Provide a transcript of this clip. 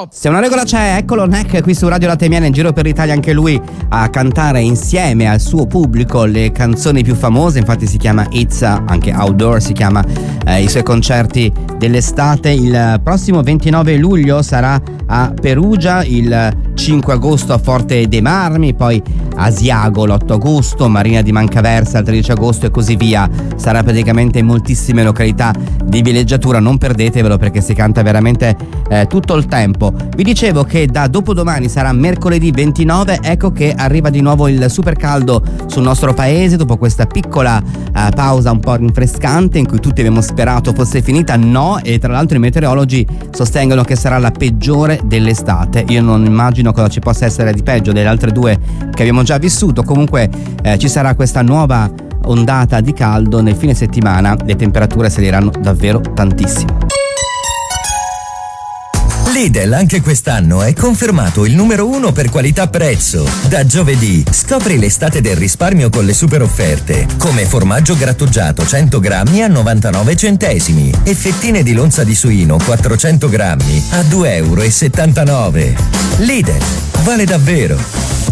Se una regola c'è, eccolo Neck qui su Radio Latte Miele, in giro per l'Italia anche lui a cantare insieme al suo pubblico le canzoni più famose. Infatti si chiama It's, anche Outdoor si chiama i suoi concerti dell'estate. Il prossimo 29 luglio sarà a Perugia, il 5 agosto a Forte dei Marmi, poi Asiago l'8 agosto, Marina di Mancaversa il 13 agosto e così via. Sarà praticamente in moltissime località di villeggiatura, non perdetevelo perché si canta veramente tutto il tempo. Vi dicevo che da dopodomani sarà mercoledì 29, ecco che arriva di nuovo il super caldo sul nostro paese dopo questa piccola pausa un po' rinfrescante in cui tutti abbiamo sperato fosse finita. No, e tra l'altro i meteorologi sostengono che sarà la peggiore dell'estate. Io non immagino cosa ci possa essere di peggio delle altre due che abbiamo già vissuto. Comunque ci sarà questa nuova ondata di caldo nel fine settimana, le temperature saliranno davvero tantissimo. Lidl anche quest'anno è confermato il numero 1 per qualità-prezzo. Da giovedì scopri l'estate del risparmio con le super offerte, come formaggio grattugiato 100 grammi a 99 centesimi e fettine di lonza di suino 400 grammi a 2,79 €. Lidl, vale davvero.